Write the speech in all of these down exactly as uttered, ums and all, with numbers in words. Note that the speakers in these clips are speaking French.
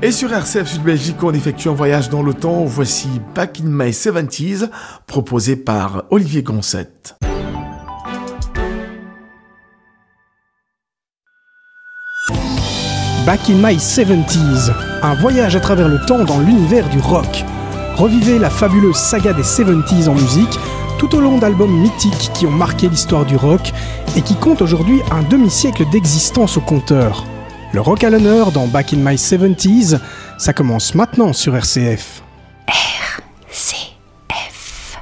Et sur R C F Sud Belgique, on effectue un voyage dans le temps. Voici Back in My seventies, proposé par Olivier Goncette. Back in My seventies, un voyage à travers le temps dans l'univers du rock. Revivez la fabuleuse saga des seventies en musique, tout au long d'albums mythiques qui ont marqué l'histoire du rock et qui comptent aujourd'hui un demi-siècle d'existence au compteur. Le rock à l'honneur dans Back in My seventies, ça commence maintenant sur R C F. R C F.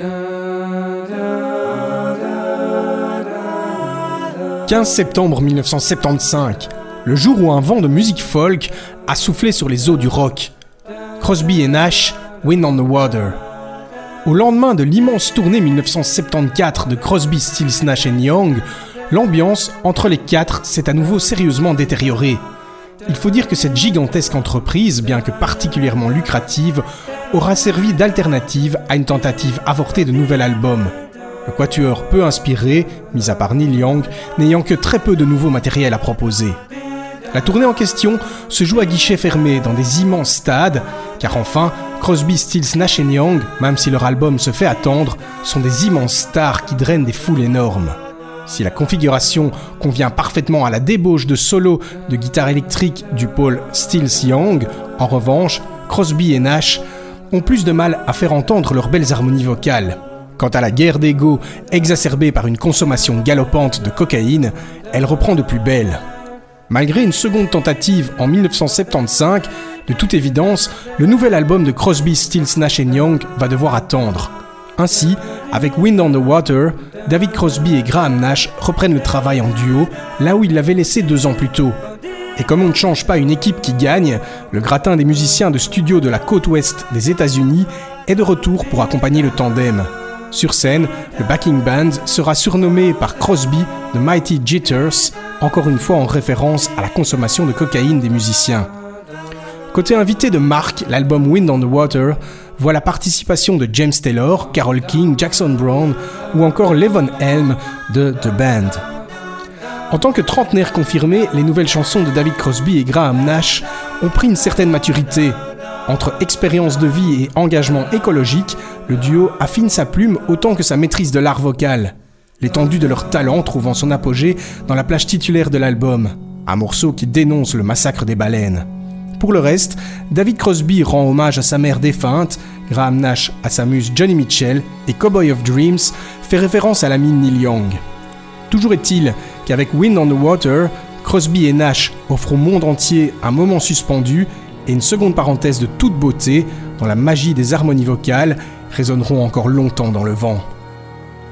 quinze septembre mille neuf cent soixante-quinze, le jour où un vent de musique folk a soufflé sur les eaux du rock. Crosby et Nash, Wind on the Water. Au lendemain de l'immense tournée mille neuf cent soixante-quatorze de Crosby, Stills, Nash and Young, l'ambiance entre les quatre s'est à nouveau sérieusement détériorée. Il faut dire que cette gigantesque entreprise, bien que particulièrement lucrative, aura servi d'alternative à une tentative avortée de nouvel album. Le quatuor peu inspiré, mis à part Neil Young, n'ayant que très peu de nouveau matériel à proposer. La tournée en question se joue à guichet fermé dans des immenses stades, car enfin, Crosby, Stills, Nash and Young, même si leur album se fait attendre, sont des immenses stars qui drainent des foules énormes. Si la configuration convient parfaitement à la débauche de solo de guitare électrique du pôle Stills-Young, en revanche, Crosby et Nash ont plus de mal à faire entendre leurs belles harmonies vocales. Quant à la guerre d'ego exacerbée par une consommation galopante de cocaïne, elle reprend de plus belle. Malgré une seconde tentative en mille neuf cent soixante-quinze, de toute évidence, le nouvel album de Crosby, Stills, Nash and Young va devoir attendre. Ainsi, avec Wind on the Water, David Crosby et Graham Nash reprennent le travail en duo, là où ils l'avaient laissé deux ans plus tôt. Et comme on ne change pas une équipe qui gagne, le gratin des musiciens de studio de la côte ouest des États-Unis est de retour pour accompagner le tandem. Sur scène, le backing band sera surnommé par Crosby The Mighty Jitters, encore une fois en référence à la consommation de cocaïne des musiciens. Côté invité de marque, l'album Wind on the Water voit la participation de James Taylor, Carole King, Jackson Browne ou encore Levon Helm de The Band. En tant que trentenaire confirmé, les nouvelles chansons de David Crosby et Graham Nash ont pris une certaine maturité. Entre expérience de vie et engagement écologique, le duo affine sa plume autant que sa maîtrise de l'art vocal. L'étendue de leur talent trouvant son apogée dans la plage titulaire de l'album, un morceau qui dénonce le massacre des baleines. Pour le reste, David Crosby rend hommage à sa mère défunte, Graham Nash à sa muse Johnny Mitchell et Cowboy of Dreams fait référence à l'ami Neil Young. Toujours est-il qu'avec Wind on the Water, Crosby et Nash offrent au monde entier un moment suspendu et une seconde parenthèse de toute beauté dont la magie des harmonies vocales résonneront encore longtemps dans le vent.